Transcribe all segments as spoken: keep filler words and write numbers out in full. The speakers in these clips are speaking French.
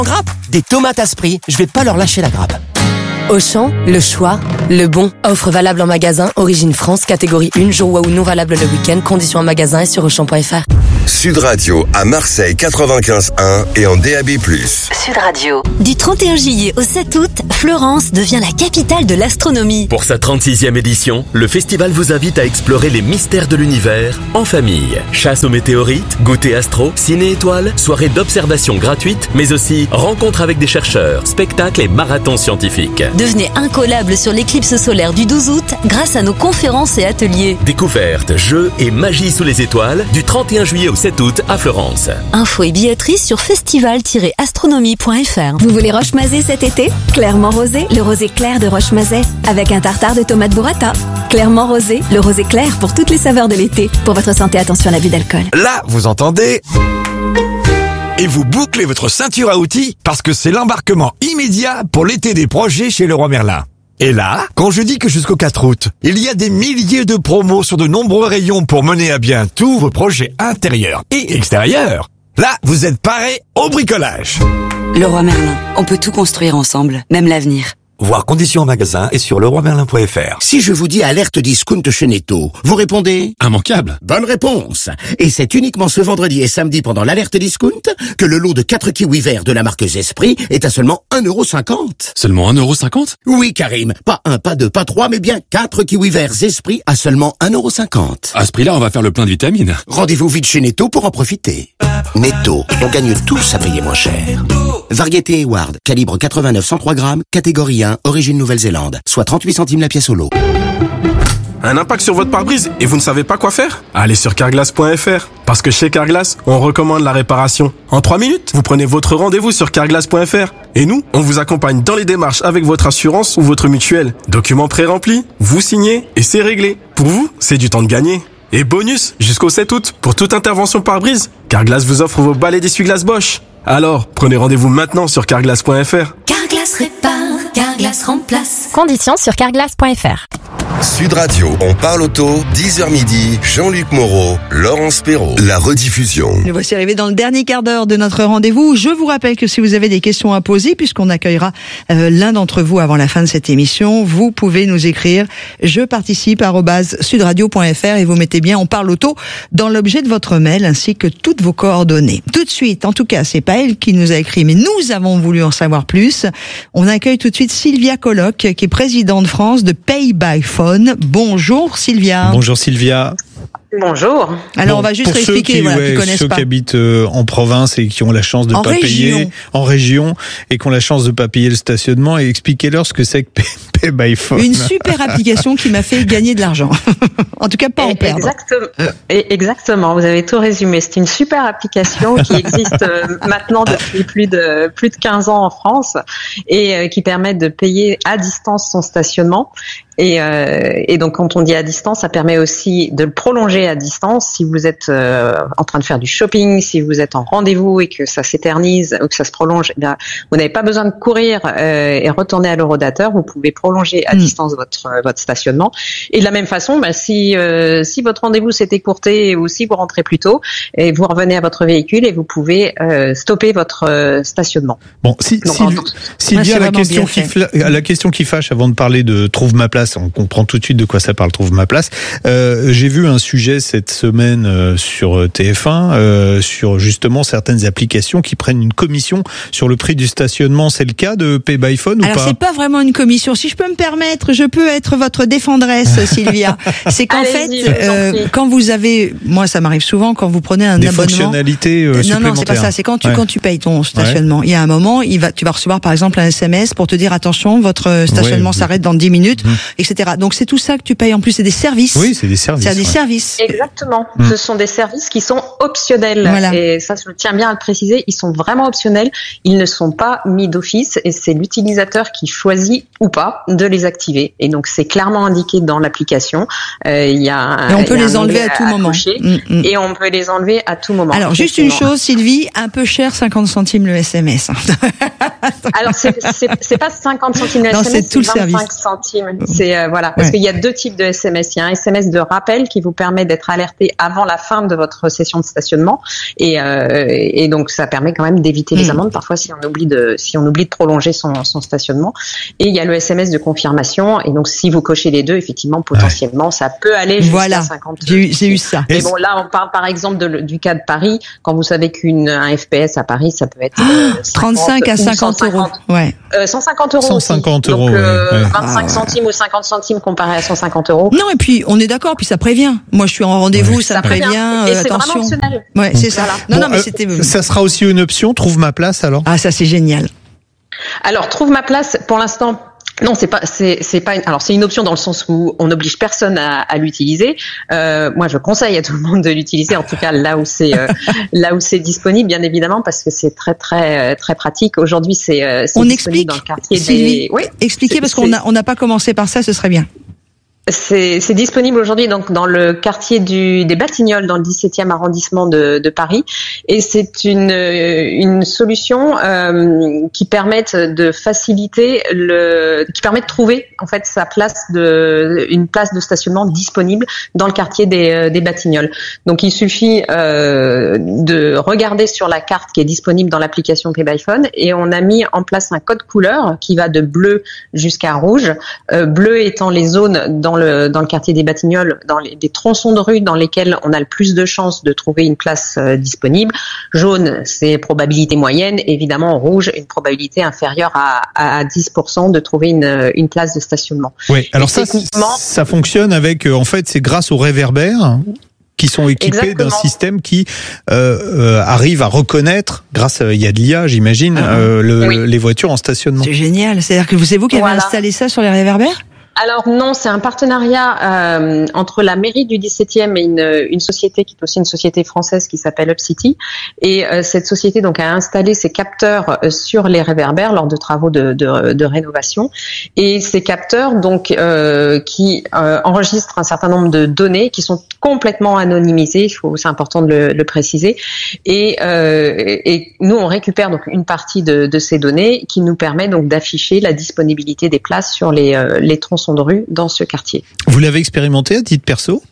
Grappe, des tomates Asprix, je vais pas leur lâcher la grappe. Auchan, le choix, le bon. Offre valable en magasin, origine France, catégorie un, jour ou non valable le week-end. Conditions en magasin et sur auchan point f r. Sud Radio à Marseille quatre-vingt-quinze un et en D A B plus. Sud Radio. Du trente et un juillet au sept août, Florence devient la capitale de l'astronomie. Pour sa trente-sixième édition, le festival vous invite à explorer les mystères de l'univers en famille. Chasse aux météorites, goûter astro, ciné-étoiles, soirée d'observation gratuite, mais aussi rencontres avec des chercheurs, spectacles et marathons scientifiques. Devenez incollable sur l'éclipse solaire du douze août grâce à nos conférences et ateliers. Découvertes, jeux et magie sous les étoiles du trente et un juillet au sept août à Florence. Infos et billetterie sur festival tiret astronomie point f r. Vous voulez Roche-Mazet cet été? Clairement rosé, le rosé clair de Roche-Mazet, avec un tartare de tomates burrata. Clairement rosé, le rosé clair pour toutes les saveurs de l'été. Pour votre santé, attention à l'abus d'alcool. Là, vous entendez? Et vous bouclez votre ceinture à outils parce que c'est l'embarquement immédiat pour l'été des projets chez Leroy Merlin. Et là, quand je dis que jusqu'au quatre août, il y a des milliers de promos sur de nombreux rayons pour mener à bien tous vos projets intérieurs et extérieurs, là, vous êtes parés au bricolage. Leroy Merlin, on peut tout construire ensemble, même l'avenir. Voir conditions en magasin et sur leroy merlin point f r. Si je vous dis alerte discount chez Netto, vous répondez immanquable. Bonne réponse. Et c'est uniquement ce vendredi et samedi pendant l'alerte discount que le lot de quatre kiwis verts de la marque Zespri est à seulement un euro cinquante. Seulement un euro cinquante? Oui, Karim. Pas un, pas deux, pas trois, mais bien quatre kiwis verts Zespri à seulement un euro cinquante. À ce prix-là, on va faire le plein de vitamines. Rendez-vous vite chez Netto pour en profiter. Netto, on gagne tous à payer moins cher. Variété Hayward, calibre quatre-vingt-neuf cent trois grammes, catégorie un, origine Nouvelle-Zélande, soit trente-huit centimes la pièce au lot. Un impact sur votre pare-brise et vous ne savez pas quoi faire? Allez sur carglass point f r. Parce que chez Carglass, on recommande la réparation. En trois minutes, vous prenez votre rendez-vous sur carglass point f r. Et nous, on vous accompagne dans les démarches avec votre assurance ou votre mutuelle. Documents pré-remplis, vous signez et c'est réglé. Pour vous, c'est du temps de gagner. Et bonus, jusqu'au sept août, pour toute intervention pare-brise, Carglass vous offre vos balais d'essuie-glace Bosch. Alors, prenez rendez-vous maintenant sur carglass point f r. Carglass répare, Carglass remplace. Conditions sur carglass point f r. Sud Radio, on parle auto, dix heures midi, Jean-Luc Moreau, Laurence Perrault. La rediffusion. Nous voici arrivés dans le dernier quart d'heure de notre rendez-vous. Je vous rappelle que si vous avez des questions à poser, puisqu'on accueillera euh, l'un d'entre vous avant la fin de cette émission, vous pouvez nous écrire je participe arobase sudradio point f r et vous mettez bien on parle auto dans l'objet de votre mail ainsi que toutes vos coordonnées. Tout de suite, en tout cas, c'est pas elle qui nous a écrit, mais nous avons voulu en savoir plus. On accueille tout de suite Sylvia Colloc, qui est présidente France de Pay by Phone. Bonjour Sylvia. Bonjour Sylvia. Bonjour. Alors bon, on va juste expliquer, qui, voilà, ouais, qui connaissent ceux pas. qui habitent euh, en province et qui ont la chance de ne pas région. payer en région et qui ont la chance de pas payer le stationnement, et expliquez-leur ce que c'est que Pay, Pay by Phone. Une super application qui m'a fait gagner de l'argent. En tout cas, pas en perdre. Exactement. Exactement. Vous avez tout résumé. C'est une super application qui existe maintenant depuis plus de plus de quinze ans en France et qui permet de payer à distance son stationnement. Et, euh, et donc quand on dit à distance, ça permet aussi de le prolonger à distance. Si vous êtes euh, en train de faire du shopping, si vous êtes en rendez-vous et que ça s'éternise ou que ça se prolonge, eh bien, vous n'avez pas besoin de courir euh, et retourner à l'horodateur. Vous pouvez prolonger à mmh. distance votre euh, votre stationnement. Et de la même façon, bah, si euh, si votre rendez-vous s'est écourté ou si vous rentrez plus tôt, et vous revenez à votre véhicule et vous pouvez euh, stopper votre euh, stationnement. Bon, si, donc, Sylvie, en... Sylvia, la question qui fla... la question qui fâche avant de parler de Trouve ma place. On comprend tout de suite de quoi ça parle, Trouve ma place. Euh, j'ai vu un sujet cette semaine euh, sur T F un euh, sur justement certaines applications qui prennent une commission sur le prix du stationnement. C'est le cas de Pay by Phone ou Alors, pas? Alors c'est pas vraiment une commission. Si je peux me permettre, je peux être votre défendresse, Sylvia. C'est qu'en fait, euh, quand vous avez, moi ça m'arrive souvent, quand vous prenez un Des abonnement. Des fonctionnalités euh, non supplémentaires. Non, c'est pas ça. C'est quand tu ouais. quand tu payes ton stationnement. Ouais. Il y a un moment, il va, tu vas recevoir par exemple un S M S pour te dire attention, votre stationnement ouais, s'arrête dans dix minutes, mmh. et cetera. Donc c'est tout ça que tu payes. En plus, c'est des services. Oui, c'est des services. C'est des ouais. services. Exactement. Mmh. Ce sont des services qui sont optionnels. Voilà. Et ça, je tiens bien à le préciser. Ils sont vraiment optionnels. Ils ne sont pas mis d'office et c'est l'utilisateur qui choisit ou pas de les activer. Et donc, c'est clairement indiqué dans l'application. Euh, il y a. Et on peut les enlever à tout moment. Mmh, mmh. Et on peut les enlever à tout moment. Alors, juste une chose, Sylvie, un peu cher, cinquante centimes le S M S. Alors c'est, c'est, c'est pas cinquante centimes le non, S M S, c'est tout le service. vingt-cinq centimes. C'est euh, voilà, parce Ouais. qu'il y a deux types de S M S. Il y a un S M S de rappel qui vous permet d'être alerté avant la fin de votre session de stationnement, et euh, et donc ça permet quand même d'éviter les Mm. amendes parfois si on oublie de si on oublie de prolonger son son stationnement. Et il y a le S M S de confirmation, et donc si vous cochez les deux, effectivement potentiellement ça peut aller jusqu'à Voilà. cinquante. J'ai eu, j'ai eu ça. Mais bon, là, on parle par exemple de, le- du cas de Paris. Quand vous savez qu'une un F P S à Paris, ça peut être euh, trente-cinq à cinquante euros. Ouais. Euh, cent cinquante euros. cent cinquante aussi. euros, Donc, euh, ouais, ouais. vingt-cinq Ah. centimes ou cinquante centimes comparé à cent cinquante euros. Non, et puis on est d'accord, puis ça prévient. Moi, je suis en rendez-vous, Ouais. ça, Ça prévient. prévient. Et euh, c'est vraiment attention. optionnel. Ouais, c'est ça. Voilà. Non, Bon, non, mais euh, c'était. Ça sera aussi une option, trouve ma place alors. Ah, ça c'est génial. Alors, trouve ma place. Pour l'instant. Non, c'est pas, c'est, c'est pas. Une, alors, c'est une option dans le sens où on n'oblige personne à, à l'utiliser. Euh, moi, je conseille à tout le monde de l'utiliser, en tout cas là où c'est, euh, là où c'est disponible, bien évidemment, parce que c'est très, très, très pratique. Aujourd'hui, c'est, euh, c'est On disponible explique, dans le quartier Sylvie. des. Oui. Expliquez C'est- parce qu'on c'est- a on n'a pas commencé par ça, ce serait bien. C'est, c'est disponible aujourd'hui donc dans le quartier du, des Batignolles, dans le dix-septième arrondissement de, de Paris, et c'est une, une solution euh, qui permet de faciliter le, qui permet de trouver en fait sa place de, une place de stationnement disponible dans le quartier des, des Batignolles. Donc il suffit euh, de regarder sur la carte qui est disponible dans l'application PayByPhone, et on a mis en place un code couleur qui va de bleu jusqu'à rouge. Euh, bleu étant les zones dans le dans le quartier des Batignolles, dans les des tronçons de rue dans lesquels on a le plus de chances de trouver une place euh, disponible. Jaune, c'est probabilité moyenne. Évidemment, rouge, une probabilité inférieure à, à dix pour cent de trouver une une place de stationnement. Oui. Alors Et ça, techniquement- ça fonctionne avec, euh, en fait, c'est grâce aux réverbères qui sont équipés d'un Exactement. système qui euh, euh, arrive à reconnaître, grâce à, il y a de l'I A, j'imagine, euh, le, Oui. les voitures en stationnement. C'est génial. C'est-à-dire que vous- c'est vous qui avez Voilà. installé ça sur les réverbères? Alors non, c'est un partenariat euh, entre la mairie du dix-septième et une, une société qui est aussi une société française qui s'appelle UpCity. Et euh, cette société donc a installé ses capteurs euh, sur les réverbères lors de travaux de, de, de rénovation. Et ces capteurs donc euh, qui euh, enregistrent un certain nombre de données qui sont complètement anonymisées. Il faut, c'est important de le, le préciser. Et, euh, et nous on récupère donc une partie de, de ces données qui nous permet donc d'afficher la disponibilité des places sur les, euh, les tronçons de rue dans ce quartier. Vous l'avez expérimenté à titre perso?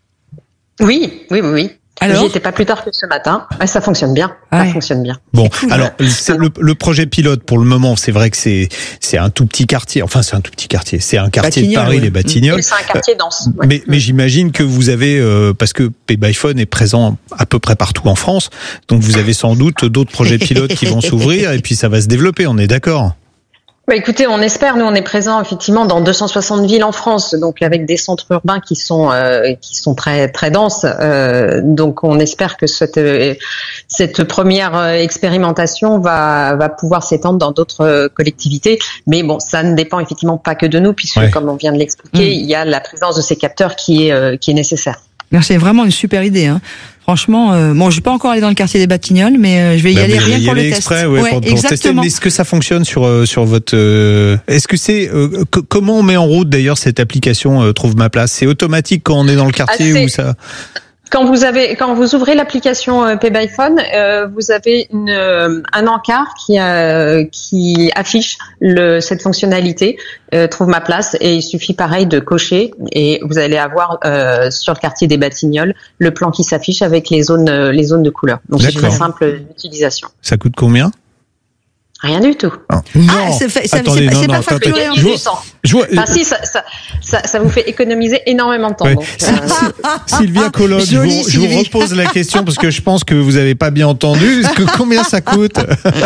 Oui, oui, oui, oui. Alors J'y étais pas plus tard que ce matin. Ouais, ça fonctionne bien. Ouais. Ça fonctionne bien. Bon, alors c'est le, le projet pilote pour le moment, c'est vrai que c'est c'est un tout petit quartier. Enfin, c'est un tout petit quartier. C'est un quartier de Batignolles, Paris, ouais. les Batignolles. Et c'est un quartier dense. Ouais. Mais, mais j'imagine que vous avez, euh, parce que PayByPhone est présent à peu près partout en France, donc vous avez sans doute d'autres projets pilotes qui vont s'ouvrir et puis ça va se développer. On est d'accord? Bah, écoutez, on espère. Nous, on est présent effectivement dans deux cent soixante villes en France, donc avec des centres urbains qui sont euh, qui sont très très denses. Euh, donc, on espère que cette euh, cette première euh, expérimentation va va pouvoir s'étendre dans d'autres euh, collectivités. Mais bon, ça ne dépend effectivement pas que de nous, puisque Ouais. comme on vient de l'expliquer, Mmh. il y a la présence de ces capteurs qui est euh, qui est nécessaire. C'est vraiment une super idée. Hein. Franchement, euh, bon, je vais pas encore aller dans le quartier des Batignolles, mais euh, je vais y Bah, aller vous rien allez y pour le aller test. exprès, ouais, Ouais, pour, pour tester. exactement. Mais est-ce que ça fonctionne sur euh, sur votre euh, Est-ce que c'est euh, que- comment on met en route d'ailleurs cette application euh, Trouve ma place? C'est automatique quand on est dans le quartier Ah, c'est- ou ça? Quand vous avez, quand vous ouvrez l'application euh, PayByPhone, euh, vous avez une, euh, un encart qui, euh, qui affiche le, cette fonctionnalité, euh, trouve ma place, et il suffit pareil de cocher et vous allez avoir euh, sur le quartier des Batignolles le plan qui s'affiche avec les zones, euh, les zones de couleur. Donc c'est D'accord. très simple d'utilisation. Ça coûte combien? Rien du tout. Ah, c'est fait- ça- Attendez, c'est pas- non, c'est non, pas attendez, facturé en je Du vois- temps. je vois- Enfin, si, ça, ça, ça, ça vous fait économiser énormément de temps. Ouais. Donc, euh, Sylvia Collode, je Jolie, vous, je vous Sylvie. repose la question parce que je pense que vous avez pas bien entendu. Est-ce que combien ça coûte?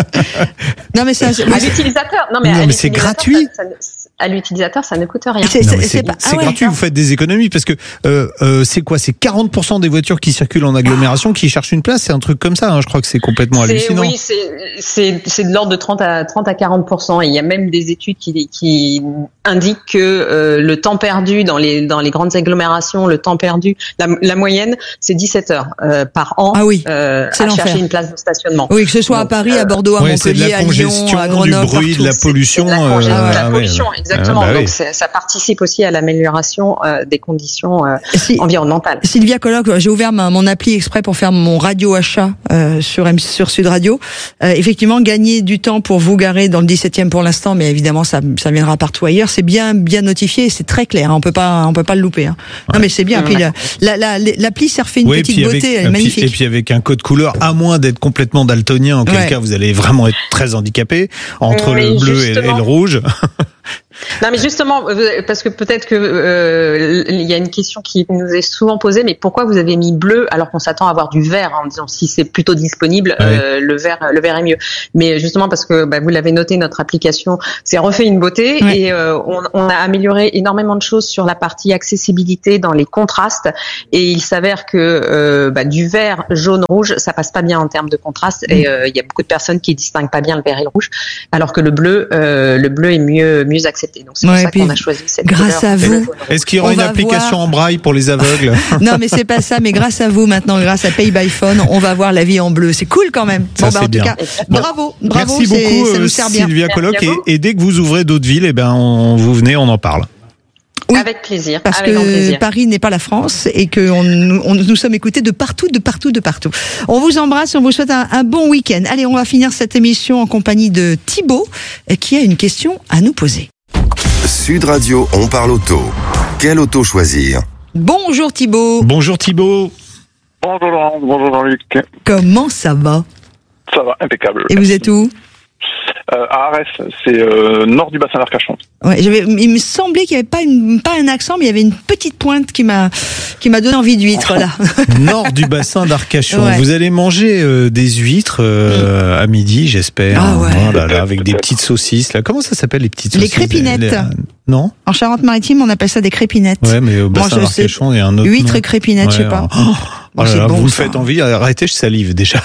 Non, mais ça, c'est- à l'utilisateur, non mais, Non, à mais c'est l'utilisateur, gratuit. ça- ça- à l'utilisateur, ça ne coûte rien. C'est- Non, c'est- mais c'est c'est pas- c'est ah ouais, gratuit, non. vous faites des économies parce que euh, euh, c'est quoi? C'est quarante pour cent des voitures qui circulent en agglomération qui cherchent une place. C'est un truc comme ça. Hein, je crois que c'est complètement C'est- hallucinant. Oui, c'est c'est c'est de l'ordre de trente à trente à quarante pour cent. Et il y a même des études qui qui indiquent que euh, le temps perdu dans les dans les grandes agglomérations, le temps perdu, la, la moyenne, c'est dix-sept heures euh, par an Ah oui, euh, c'est à l'enfer. chercher une place de stationnement. Oui, que ce soit à Donc, Paris, euh, à Bordeaux, à Ouais, c'est de Montpellier, la à Lyon, congestion, à du Grenoble, bruit, de partout. la pollution. La, euh, congé- ah la ouais, pollution, ouais. exactement. Ah, bah Donc oui. c'est, ça participe aussi à l'amélioration euh, des conditions euh, si, environnementales. Sylvia Colloque, j'ai ouvert ma, mon appli exprès pour faire mon radio achat euh, sur M, sur Sud Radio. Euh, effectivement, gagner du temps pour vous garer dans le dix-septième pour l'instant, mais évidemment ça, ça viendra partout ailleurs. C'est bien, bien notifié, et c'est très clair. Hein, on peut pas, on peut pas le louper. Hein. Ouais. Non mais c'est bien. Puis la, la, la, l'appli s'est refait une oui, petite beauté, avec, elle est magnifique. Et puis avec un code couleur, à moins d'être complètement daltonien, en quel ouais. cas vous allez vraiment être très handicapé entre mais le bleu et, et le rouge. Non mais justement, parce que peut-être que euh, il y a une question qui nous est souvent posée, mais pourquoi vous avez mis bleu alors qu'on s'attend à avoir du vert, hein, en disant si c'est plutôt disponible, ouais. euh, le vert, le vert est mieux. Mais justement parce que bah, vous l'avez noté, notre application s'est refait une beauté ouais. et euh, on, on a amélioré énormément de choses sur la partie accessibilité dans les contrastes. Et il s'avère que euh, bah, du vert, jaune, rouge, ça passe pas bien en termes de contraste. Mmh. Et il euh, y a beaucoup de personnes qui distinguent pas bien le vert et le rouge, alors que le bleu, euh, le bleu est mieux mieux accepté. Donc c'est ouais, pour ça qu'on a choisi cette grâce couleur. à vous. Est-ce qu'il y aura une application voir... en braille pour les aveugles? Non, mais c'est pas ça. Mais grâce à vous, maintenant, grâce à Pay by Phone, on va voir la vie en bleu. C'est cool quand même. Ça, bon, bah, en bien. tout cas, bravo, bravo. Merci beaucoup, ça nous sert bien. Sylvia Colloque. Et, et dès que vous ouvrez d'autres villes, eh ben, on, vous venez, on en parle. Oui, avec plaisir. Parce avec que plaisir. Paris n'est pas la France et que on, on, nous sommes écoutés de partout, de partout, de partout. On vous embrasse, on vous souhaite un, un bon week-end. Allez, on va finir cette émission en compagnie de Thibaut qui a une question à nous poser. Sud Radio, on parle auto. Quelle auto choisir? Bonjour Thibaut. Bonjour Thibaut. Bonjour Laurent, bonjour Jean-Luc. Comment ça va? Ça va, impeccable. Et vous êtes où? euh, À Arès, c'est euh, nord du bassin d'Arcachon. Ouais, j'avais, il me semblait qu'il n'y avait pas, une, pas un accent, mais il y avait une petite pointe qui m'a, qui m'a donné envie d'huîtres là. Nord du bassin d'Arcachon. Ouais. Vous allez manger euh, des huîtres euh, à midi, j'espère. Ah ouais. Oh là là, avec des petites saucisses là. Comment ça s'appelle les petites saucisses? Les crépinettes. Les, les, non. En Charente-Maritime, on appelle ça des crépinettes. Ouais, mais au bassin Moi, d'Arcachon, il y a un autre. Huîtres nom. et crépinettes, ouais, je sais pas. Oh, bon, oh là là, bon, vous me ça. faites envie. Arrêtez, je salive déjà.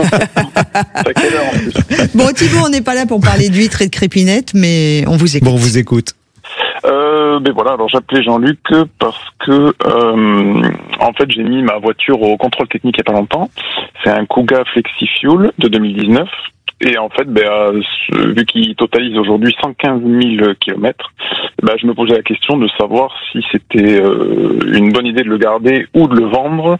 Bon, Thibaut, on n'est pas là pour parler d'huîtres et de crépinettes, mais on vous écoute. Bon, on vous écoute. Euh, ben voilà, alors j'appelais Jean-Luc parce que euh, en fait j'ai mis ma voiture au contrôle technique il y a pas longtemps. C'est un Kuga Flexi Fuel de deux mille dix-neuf et en fait ben euh, vu qu'il totalise aujourd'hui cent quinze mille kilomètres, ben je me posais la question de savoir si c'était euh, une bonne idée de le garder ou de le vendre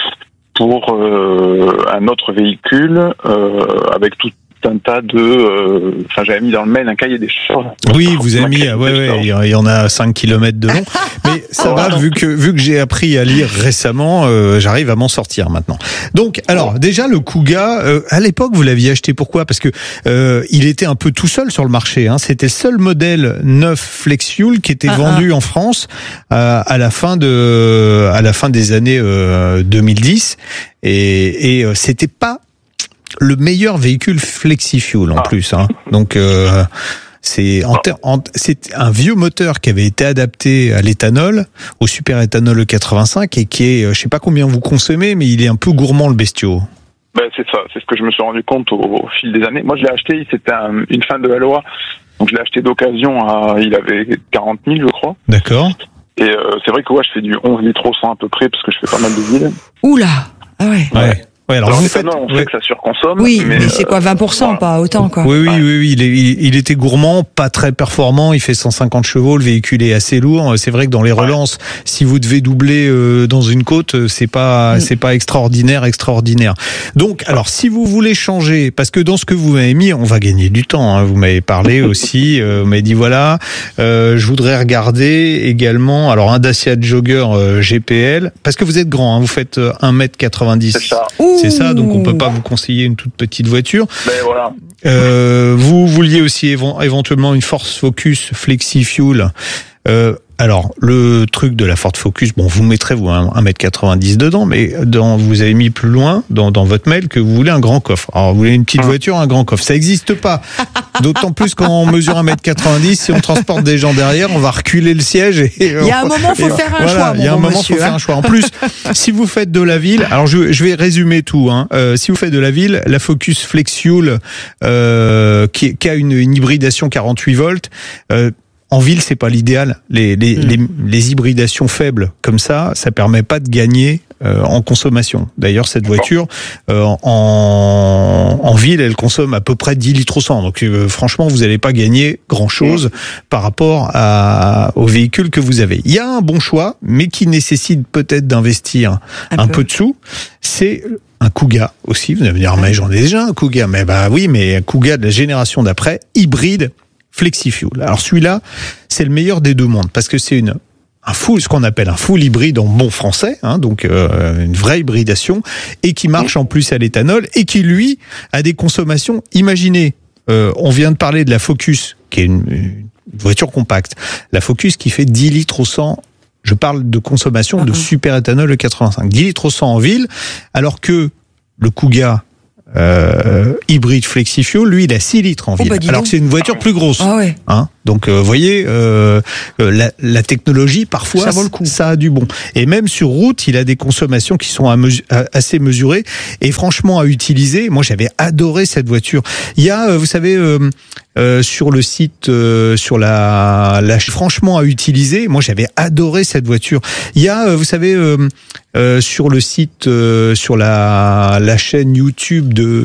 pour euh, un autre véhicule euh, avec tout un tas de, euh, enfin j'avais mis dans le mail un cahier des charges. Oui, vous avez mis, ouais, ouais, il y en a cinq kilomètres de long, mais ça va vu que vu que j'ai appris à lire récemment, euh, j'arrive à m'en sortir maintenant. Donc, alors déjà le Kuga, euh, à l'époque vous l'aviez acheté pourquoi? Parce que euh, il était un peu tout seul sur le marché. Hein. C'était le seul modèle neuf Flex-Fuel qui était ah, vendu ah. en France euh, à la fin de, à la fin des années euh, deux mille dix, et, et euh, c'était pas le meilleur véhicule flexi-fuel en ah. plus, hein. Donc euh, c'est en ter- en, c'est un vieux moteur qui avait été adapté à l'éthanol, au super-éthanol E quatre-vingt-cinq et qui est, je sais pas combien vous consommez, mais il est un peu gourmand le bestiau. Ben c'est ça, c'est ce que je me suis rendu compte au, au fil des années. Moi je l'ai acheté, c'était un, une fin de la loi, donc je l'ai acheté d'occasion, à, il avait quarante mille je crois. D'accord. Et euh, c'est vrai que ouais, je fais du onze litres au cent à peu près parce que je fais pas mal de villes. Oula, ah ouais. Ouais. Ouais, alors, alors vous faites... on sait ouais. que ça surconsomme. Oui, mais, mais c'est quoi, vingt pour cent, euh, pas autant, quoi. Oui, oui, oui, oui. Il, est, il, il était gourmand, pas très performant. Il fait cent cinquante chevaux. Le véhicule est assez lourd. C'est vrai que dans les relances, ouais. si vous devez doubler euh, dans une côte, c'est pas, mm. c'est pas extraordinaire, extraordinaire. Donc, alors, si vous voulez changer, parce que dans ce que vous m'avez mis, on va gagner du temps. Hein. Vous m'avez parlé aussi. Euh, vous m'avez dit voilà, euh, je voudrais regarder également. Alors, un Dacia Jogger euh, G P L, parce que vous êtes grand. Hein, vous faites un mètre quatre-vingt-dix. C'est ça. C'est ça. Donc, on peut pas vous conseiller une toute petite voiture. Ben voilà. Euh, vous vouliez aussi évo- éventuellement une Ford Focus Flexi Fuel. Euh, alors, le truc de la Ford Focus, bon, vous mettrez vous un, un mètre quatre-vingt-dix dedans, mais dans, vous avez mis plus loin dans, dans votre mail que vous voulez un grand coffre. Alors, vous voulez une petite voiture, un grand coffre. Ça n'existe pas. D'autant plus quand on mesure un mètre quatre-vingt-dix, si on transporte des gens derrière, on va reculer le siège. Et, il y a un moment, faut faire un voilà, choix. Il y a un moment, monsieur, faut hein. faire un choix. En plus, si vous faites de la ville, alors je, je vais résumer tout. Hein. Euh, si vous faites de la ville, la Focus Flex Fuel, euh, qui, qui a une, une hybridation quarante-huit volts. Euh, en ville, c'est pas l'idéal. Les, les, mmh. les, les hybridations faibles comme ça, ça permet pas de gagner euh, en consommation. D'ailleurs, cette voiture, euh, en, en ville, elle consomme à peu près dix litres au cent. Donc, euh, franchement, vous n'allez pas gagner grand-chose mmh. par rapport à, au véhicule que vous avez. Il y a un bon choix, mais qui nécessite peut-être d'investir un, un peu. peu de sous. C'est un Kuga aussi. Vous allez me dire, mais j'en ai déjà un Kuga. Mais bah oui, mais un Kuga de la génération d'après, hybride, FlexiFuel. Alors celui-là, c'est le meilleur des deux mondes parce que c'est une un full, ce qu'on appelle un full hybride en bon français, hein, donc euh, une vraie hybridation et qui marche en plus à l'éthanol et qui lui a des consommations. Imaginez, euh, on vient de parler de la Focus, qui est une, une voiture compacte. La Focus qui fait dix litres au cent. Je parle de consommation de super éthanol quatre-vingt-cinq, dix litres au cent en ville, alors que le Kuga Euh, hybride FlexiFuel, lui, il a six litres en ville. Oh bah alors que c'est une voiture plus grosse. Ah ouais. Hein, donc, vous euh, voyez, euh, la, la technologie, parfois, ça vaut le coup. Ça a du bon. Et même sur route, il a des consommations qui sont à mesu- à, assez mesurées et franchement à utiliser. Moi, j'avais adoré cette voiture. Il y a, euh, vous savez, euh, euh, sur le site, euh, sur la, la, franchement à utiliser. Moi, j'avais adoré cette voiture. Il y a, euh, vous savez, euh, euh, sur le site, euh, sur la, la chaîne YouTube de